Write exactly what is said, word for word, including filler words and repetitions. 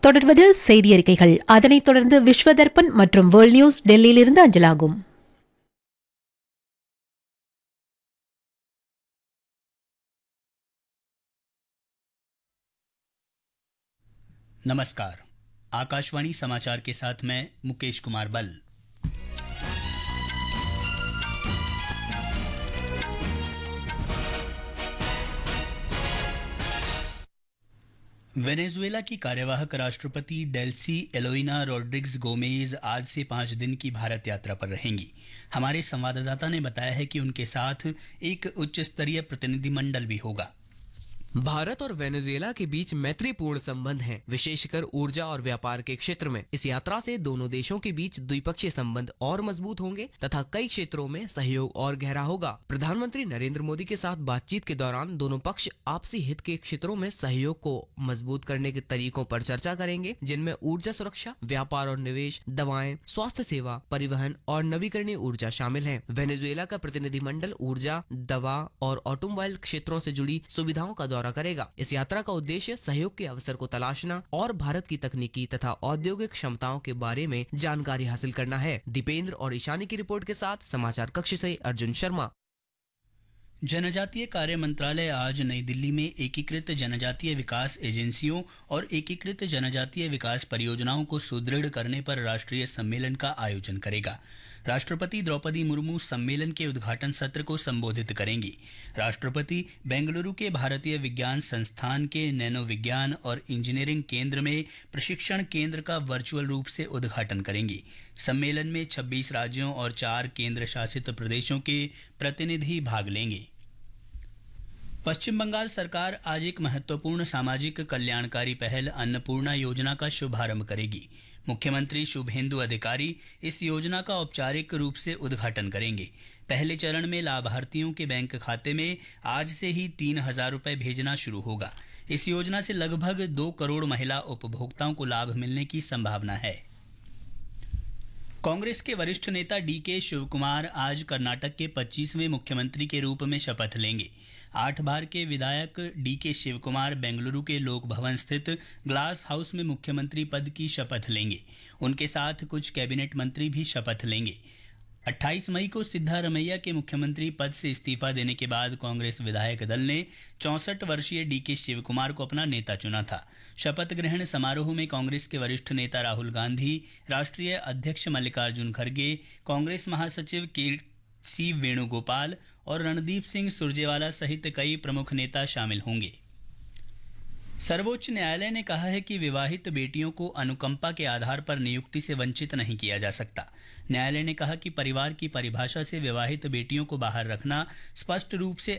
தொடர்வது செய்தி அறிக்கைகள். அதனைத் தொடர்ந்து விஸ்வதர்பன் மற்றும் வேர்ல்ட் நியூஸ் டெல்லியிலிருந்து அஞ்சலாகும். नमस्कार, आकाशवाणी समाचार के साथ मैं मुकेश कुमार बल। वेनेजुएला की कार्यवाहक राष्ट्रपति डेल्सी एलोइना रोड्रिग्स गोमेज आज से पाँच दिन की भारत यात्रा पर रहेंगी। हमारे संवाददाता ने बताया है कि उनके साथ एक उच्च स्तरीय प्रतिनिधिमंडल भी होगा। भारत और वेनेजुएला के बीच मैत्रीपूर्ण संबंध हैं, विशेषकर ऊर्जा और व्यापार के क्षेत्र में। इस यात्रा से दोनों देशों के बीच द्विपक्षीय संबंध और मजबूत होंगे तथा कई क्षेत्रों में सहयोग और गहरा होगा। प्रधानमंत्री नरेंद्र मोदी के साथ बातचीत के दौरान दोनों पक्ष आपसी हित के क्षेत्रों में सहयोग को मजबूत करने के तरीकों पर चर्चा करेंगे, जिनमें ऊर्जा सुरक्षा, व्यापार और निवेश, दवाएं, स्वास्थ्य सेवा, परिवहन और नवीकरणीय ऊर्जा शामिल है। वेनेजुएला का प्रतिनिधिमंडल ऊर्जा, दवा और ऑटोमोबाइल क्षेत्रों से जुड़ी सुविधाओं का दौरा करेगा। इस यात्रा का उद्देश्य सहयोग के अवसर को तलाशना और भारत की तकनीकी तथा औद्योगिक क्षमताओं के बारे में जानकारी हासिल करना है। दीपेंद्र और ईशानी की रिपोर्ट के साथ समाचार कक्ष से अर्जुन शर्मा। जनजातीय कार्य मंत्रालय आज नई दिल्ली में एकीकृत जनजातीय विकास एजेंसियों और एकीकृत जनजातीय विकास परियोजनाओं को सुदृढ़ करने पर राष्ट्रीय सम्मेलन का आयोजन करेगा। राष्ट्रपति द्रौपदी मुर्मू सम्मेलन के उद्घाटन सत्र को संबोधित करेंगी। राष्ट्रपति बेंगलुरु के भारतीय विज्ञान संस्थान के नैनो विज्ञान और इंजीनियरिंग केंद्र में प्रशिक्षण केंद्र का वर्चुअल रूप से उद्घाटन करेंगी। सम्मेलन में छब्बीस राज्यों और चार केंद्र शासित प्रदेशों के प्रतिनिधि भाग लेंगे। पश्चिम बंगाल सरकार आज एक महत्वपूर्ण सामाजिक कल्याणकारी पहल अन्नपूर्णा योजना का शुभारंभ करेगी। मुख्यमंत्री शुभेंदु अधिकारी इस योजना का औपचारिक रूप से उद्घाटन करेंगे। पहले चरण में लाभार्थियों के बैंक खाते में आज से ही तीन हजार रुपये भेजना शुरू होगा। इस योजना से लगभग दो करोड़ महिला उपभोक्ताओं को लाभ मिलने की संभावना है। कांग्रेस के वरिष्ठ नेता डी के शिवकुमार आज कर्नाटक के पच्चीसवें मुख्यमंत्री के रूप में शपथ लेंगे। आठ बार के विधायक डी के शिवकुमार बेंगलुरु के लोक भवन स्थित ग्लास हाउस में मुख्यमंत्री पद की शपथ लेंगे। उनके साथ कुछ कैबिनेट मंत्री भी शपथ लेंगे। अट्ठाईस मई को सिद्धारमैया के मुख्यमंत्री पद से इस्तीफा देने के बाद कांग्रेस विधायक दल ने चौंसठ वर्षीय डी के शिवकुमार को अपना नेता चुना था। शपथ ग्रहण समारोह में कांग्रेस के वरिष्ठ नेता राहुल गांधी, राष्ट्रीय अध्यक्ष मल्लिकार्जुन खड़गे, कांग्रेस महासचिव के सी वेणुगोपाल और रणदीप सिंह सुरजेवाला सहित कई प्रमुख नेता शामिल होंगे। सर्वोच्च न्यायालय ने कहा है कि विवाहित बेटियों को अनुकंपा के आधार पर नियुक्ति से वंचित नहीं किया जा सकता। न्यायालय ने कहा कि परिवार की परिभाषा से विवाहित बेटियों को बाहर रखना स्पष्ट रूप से